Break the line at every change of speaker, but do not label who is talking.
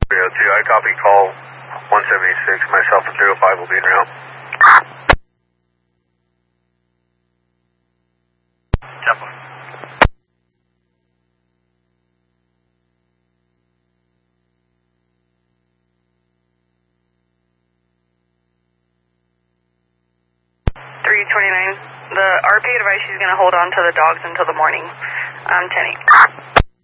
302, I copy call 176. Myself and 305 will be in route. Definitely. The RP advice she's going to hold on to the dogs until the morning. 10-8.